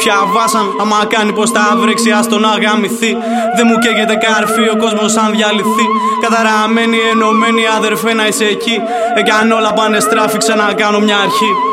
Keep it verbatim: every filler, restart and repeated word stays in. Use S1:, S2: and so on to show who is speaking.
S1: Πια βάσαν, άμα κάνει πως τα βρέξει, ας τον αγαμηθεί. Δεν μου καίγεται καρφί, ο κόσμος αν διαλυθεί. Καταραμένοι, ενωμένοι, αδερφέ να είσαι εκεί. Εάν όλα πάνε στράφη, ξανακάνω μια αρχή.